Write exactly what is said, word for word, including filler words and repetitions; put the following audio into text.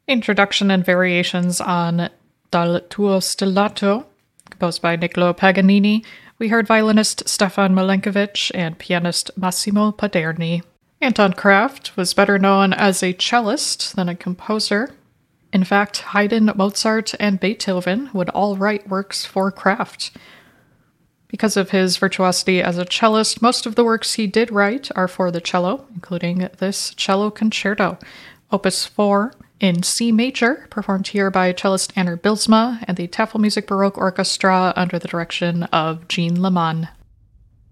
Introduction and variations on Dal tuo stellato, composed by Niccolo Paganini. We heard violinist Stefan Milenkovic and pianist Massimo Paderni. Anton Kraft was better known as a cellist than a composer. In fact, Haydn, Mozart, and Beethoven would all write works for Kraft. Because of his virtuosity as a cellist, most of the works he did write are for the cello, including this cello concerto, Opus four, in C major, performed here by cellist Anner Bylsma and the Tafelmusik Baroque Orchestra under the direction of Jean Leman.